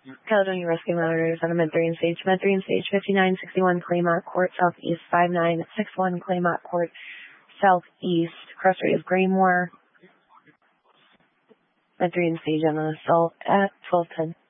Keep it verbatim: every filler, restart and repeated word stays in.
Caledonia Rescue Monitors on a Med three and Stage. Med three and Stage fifty-nine sixty-one Claymont Court, Southeast five nine six one Claymont Court, Southeast. Cross rate is Graymore. Med three and Stage on an assault at twelve ten.